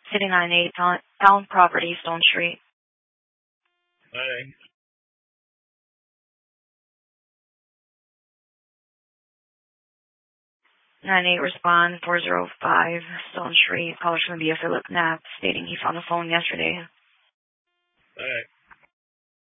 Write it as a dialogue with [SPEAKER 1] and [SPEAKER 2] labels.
[SPEAKER 1] City 98, Town Property, Stone Street.
[SPEAKER 2] Alright.
[SPEAKER 1] 98 respond 405 Stone Street. Caller from via Philip Knapp stating he found the phone yesterday.
[SPEAKER 2] Alright.